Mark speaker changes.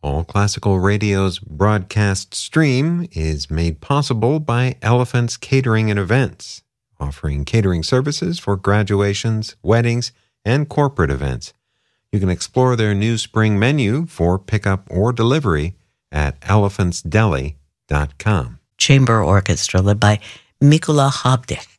Speaker 1: All Classical Radio's broadcast stream is made possible by Elephant's Catering and Events, offering catering services for graduations, weddings, and corporate events. You can explore their new spring menu for pickup or delivery at elephantsdeli.com.
Speaker 2: Chamber Orchestra led by Mikola Habdik.